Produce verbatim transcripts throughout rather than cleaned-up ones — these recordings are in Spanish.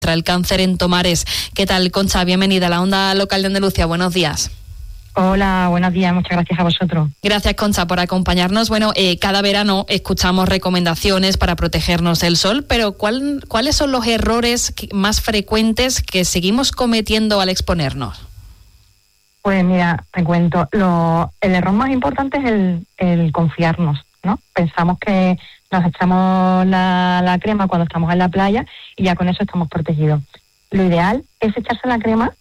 contra el cáncer en Tomares. ¿Qué tal, Concha? Bienvenida a la Onda Local de Andalucía. Buenos días. Hola, buenos días, muchas gracias a vosotros. Gracias, Concha, por acompañarnos. Bueno, eh, cada verano escuchamos recomendaciones para protegernos del sol, pero ¿cuál, ¿cuáles son los errores que, más frecuentes que seguimos cometiendo al exponernos? Pues mira, te cuento, lo, el error más importante es el, el confiarnos, ¿no? Pensamos que nos echamos la, la crema cuando estamos en la playa y ya con eso estamos protegidos. Lo ideal es echarse la crema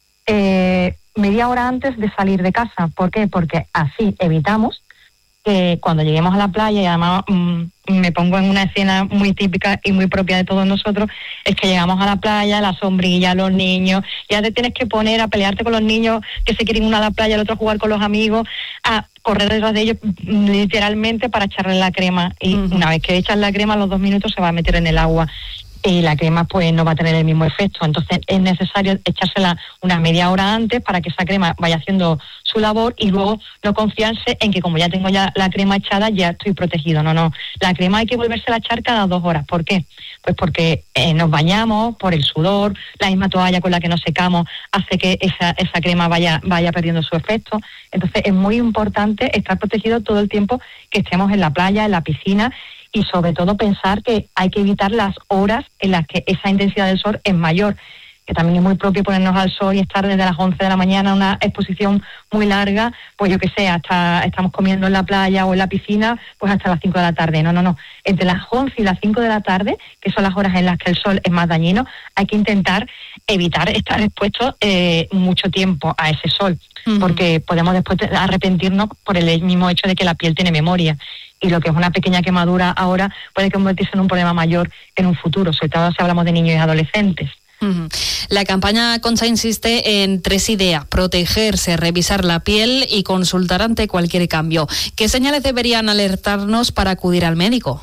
eh, media hora antes de salir de casa. ¿Por qué? Porque así evitamos que cuando lleguemos a la playa, y además mmm, me pongo en una escena muy típica y muy propia de todos nosotros, es que llegamos a la playa, la sombrilla, los niños, ya te tienes que poner a pelearte con los niños que se quieren uno a la playa, el otro a jugar con los amigos, a correr detrás de ellos literalmente para echarle la crema. Y uh-huh. una vez que echas la crema, a los dos minutos se va a meter en el agua. Y la crema pues no va a tener el mismo efecto. Entonces es necesario echársela una media hora antes para que esa crema vaya haciendo su labor y luego no confiarse en que como ya tengo ya la crema echada ya estoy protegido. No, no. La crema hay que volvérsela a echar cada dos horas. ¿Por qué? Pues porque eh, nos bañamos, por el sudor, la misma toalla con la que nos secamos hace que esa, esa crema vaya, vaya perdiendo su efecto. Entonces es muy importante estar protegido todo el tiempo que estemos en la playa, en la piscina. Y sobre todo pensar que hay que evitar las horas en las que esa intensidad del sol es mayor, que también es muy propio ponernos al sol y estar desde las once de la mañana en una exposición muy larga, pues yo que sé, hasta estamos comiendo en la playa o en la piscina, pues hasta las cinco de la tarde. No, no, no. Entre las once y las cinco de la tarde, que son las horas en las que el sol es más dañino, hay que intentar evitar estar expuestos eh, mucho tiempo a ese sol, uh-huh. porque podemos después arrepentirnos por el mismo hecho de que la piel tiene memoria. Y lo que es una pequeña quemadura ahora puede convertirse en un problema mayor en un futuro, sobre todo si hablamos de niños y adolescentes. Uh-huh. La campaña, Concha, insiste en tres ideas: protegerse, revisar la piel y consultar ante cualquier cambio. ¿Qué señales deberían alertarnos para acudir al médico?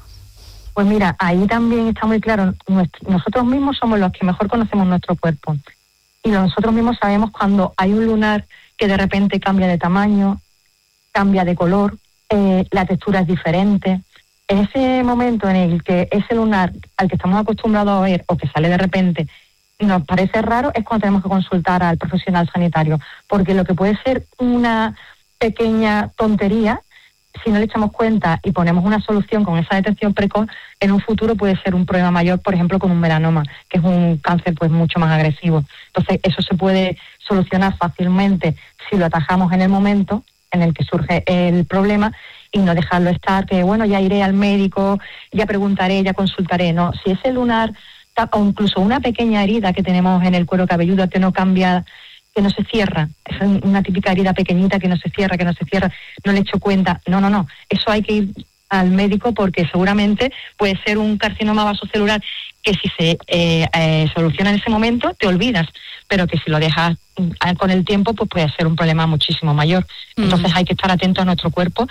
Pues mira, ahí también está muy claro, nosotros mismos somos los que mejor conocemos nuestro cuerpo y nosotros mismos sabemos cuando hay un lunar que de repente cambia de tamaño, cambia de color, Eh, la textura es diferente. En ese momento en el que ese lunar al que estamos acostumbrados a ver o que sale de repente nos parece raro, es cuando tenemos que consultar al profesional sanitario, porque lo que puede ser una pequeña tontería, si no le echamos cuenta y ponemos una solución con esa detección precoz, en un futuro puede ser un problema mayor, por ejemplo con un melanoma, que es un cáncer pues mucho más agresivo. Entonces eso se puede solucionar fácilmente si lo atajamos en el momento en el que surge el problema y no dejarlo estar, que bueno, ya iré al médico, ya preguntaré, ya consultaré. No, si ese lunar o incluso una pequeña herida que tenemos en el cuero cabelludo que no cambia, que no se cierra, es una típica herida pequeñita que no se cierra, que no se cierra, no le echo cuenta, no, no, no, eso hay que ir al médico porque seguramente puede ser un carcinoma vasocelular que si se eh, eh, soluciona en ese momento te olvidas, pero que si lo dejas con el tiempo pues puede ser un problema muchísimo mayor. Entonces mm. hay que estar atentos a nuestro cuerpo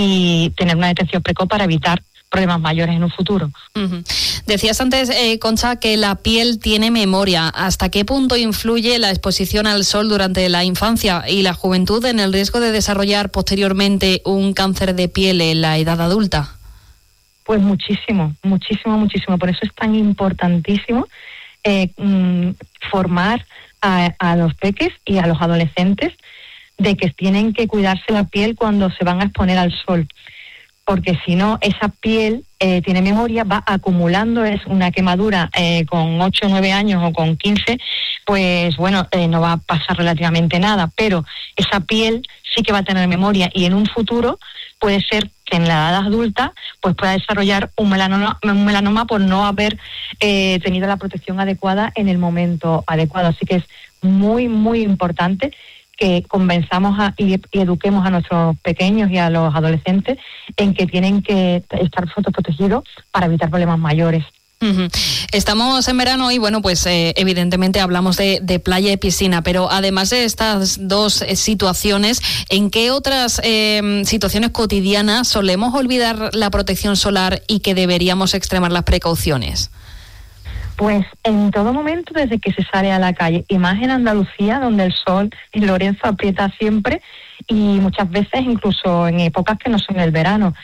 y tener una detección precoz para evitar problemas mayores en un futuro. Uh-huh. Decías antes, eh, Concha, que la piel tiene memoria. ¿Hasta qué punto influye la exposición al sol durante la infancia y la juventud en el riesgo de desarrollar posteriormente un cáncer de piel en la edad adulta? Pues muchísimo, muchísimo, muchísimo. Por eso es tan importantísimo eh, mm, formar a, a los peques y a los adolescentes de que tienen que cuidarse la piel cuando se van a exponer al sol. Porque si no, esa piel eh, tiene memoria, va acumulando, es una quemadura eh, con ocho o nueve años o con quince, pues bueno, eh, no va a pasar relativamente nada, pero esa piel sí que va a tener memoria y en un futuro puede ser que en la edad adulta pues pueda desarrollar un melanoma, un melanoma por no haber eh, tenido la protección adecuada en el momento adecuado. Así que es muy, muy importante que convenzamos a, y, y eduquemos a nuestros pequeños y a los adolescentes en que tienen que estar fotoprotegidos para evitar problemas mayores. Uh-huh. Estamos en verano y bueno, pues eh, evidentemente hablamos de, de playa y piscina, pero además de estas dos eh, situaciones, ¿en qué otras eh, situaciones cotidianas solemos olvidar la protección solar y que deberíamos extremar las precauciones? Pues en todo momento, desde que se sale a la calle, y más en Andalucía, donde el sol en Lorenzo aprieta siempre y muchas veces incluso en épocas que no son el verano.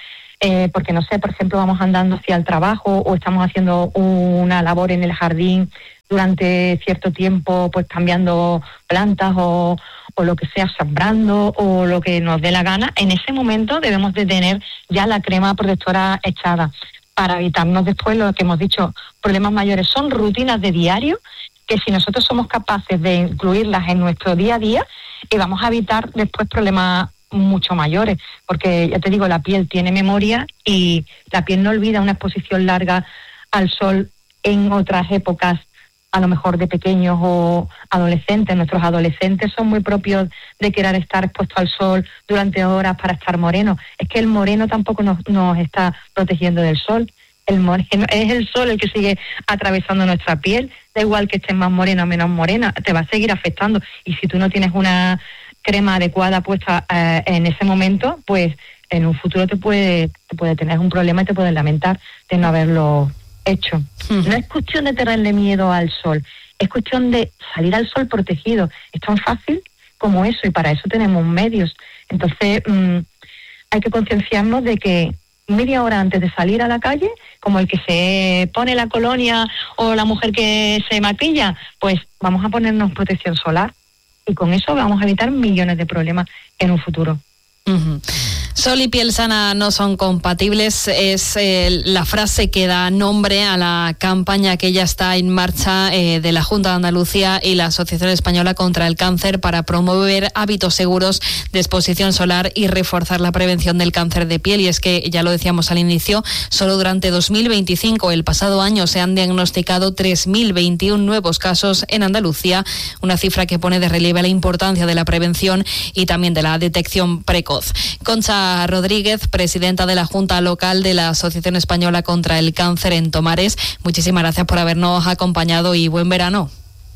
eh, porque no sé, por ejemplo, vamos andando hacia el trabajo o estamos haciendo una labor en el jardín durante cierto tiempo, pues cambiando plantas o, o lo que sea, sembrando o lo que nos dé la gana, en ese momento debemos de tener ya la crema protectora echada para evitarnos después lo que hemos dicho, problemas mayores. Son rutinas de diario que si nosotros somos capaces de incluirlas en nuestro día a día, eh, vamos a evitar después problemas mucho mayores, porque ya te digo, la piel tiene memoria y la piel no olvida una exposición larga al sol en otras épocas, a lo mejor de pequeños o adolescentes. Nuestros adolescentes son muy propios de querer estar expuestos al sol durante horas para estar morenos. Es que el moreno tampoco nos, nos está protegiendo del sol. El moreno es el sol el que sigue atravesando nuestra piel. Da igual que estés más morena o menos morena, te va a seguir afectando. Y si tú no tienes una crema adecuada puesta eh, en ese momento, pues en un futuro te puede, te puede tener un problema y te puedes lamentar de no haberlo hecho. Uh-huh. No es cuestión de tenerle miedo al sol, es cuestión de salir al sol protegido. Es tan fácil como eso y para eso tenemos medios. Entonces mmm, hay que concienciarnos de que media hora antes de salir a la calle, como el que se pone la colonia o la mujer que se maquilla, pues vamos a ponernos protección solar y con eso vamos a evitar millones de problemas en un futuro. Uh-huh. Sol y piel sana no son compatibles, es eh, la frase que da nombre a la campaña que ya está en marcha eh, de la Junta de Andalucía y la Asociación Española contra el Cáncer para promover hábitos seguros de exposición solar y reforzar la prevención del cáncer de piel. Y es que, ya lo decíamos al inicio, solo durante dos mil veinticinco, el pasado año, se han diagnosticado tres mil veintiuno nuevos casos en Andalucía, una cifra que pone de relieve la importancia de la prevención y también de la detección precoz. Concha Rodríguez, presidenta de la Junta Local de la Asociación Española contra el Cáncer en Tomares, muchísimas gracias por habernos acompañado y buen verano.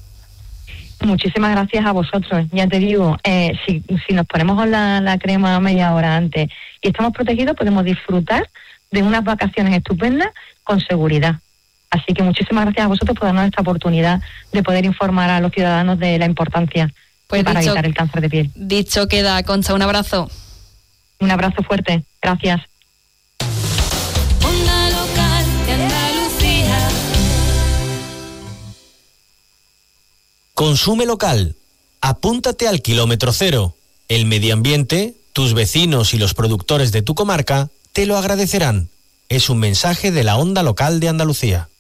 Muchísimas gracias a vosotros. Ya te digo, eh, si, si nos ponemos la, la crema media hora antes y estamos protegidos, podemos disfrutar de unas vacaciones estupendas con seguridad. Así que muchísimas gracias a vosotros por darnos esta oportunidad de poder informar a los ciudadanos de la importancia pues para dicho, evitar el cáncer de piel. Dicho queda, Concha, un abrazo. Un abrazo fuerte. Gracias. Onda Local de Andalucía. Consume local. Apúntate al kilómetro cero. El medio ambiente, tus vecinos y los productores de tu comarca te lo agradecerán. Es un mensaje de la Onda Local de Andalucía.